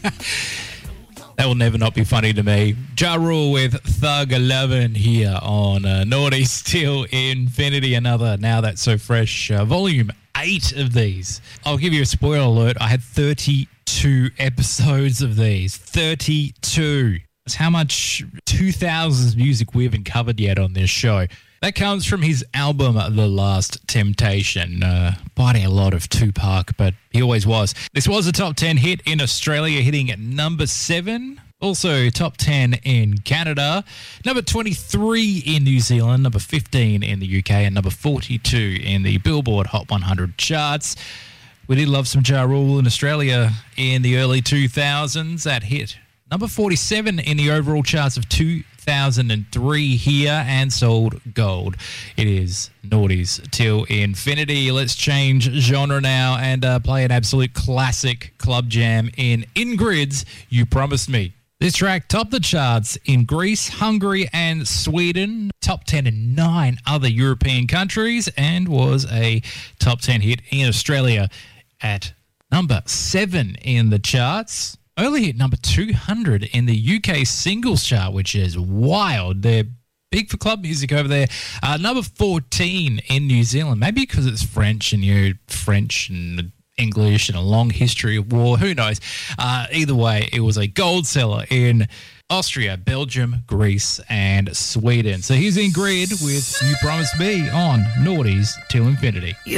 That will never not be funny to me. Ja Rule with Thug 11 here on Naughties Till Infinity. Another Now That's So Fresh, volume 8 of these. I'll give you a spoiler alert. I had 32 episodes of these. 32. That's how much 2000s music we haven't covered yet on this show. That comes from his album, The Last Temptation. Biting a lot of Tupac, but he always was. This was a top 10 hit in Australia, hitting at number 7. Also top 10 in Canada. Number 23 in New Zealand. Number 15 in the UK. And number 42 in the Billboard Hot 100 charts. We did love some Ja Rule in Australia in the early 2000s. That hit number 47 in the overall charts of 2003 here and sold gold. It is Naughties Till Infinity. Let's change genre now and play an absolute classic club jam in Ingrid's You Promised Me. This track topped the charts in Greece, Hungary and Sweden, top 10 in 9 other European countries, and was a top 10 hit in Australia at number 7 in the charts. Only hit number 200 in the UK singles chart, which is wild. They're big for club music over there. Number 14 in New Zealand, maybe because it's French and French and English and a long history of war. Who knows? Either way, it was a gold seller in Austria, Belgium, Greece, and Sweden. So here's Ingrid with You Promised Me on Naughties Till Infinity.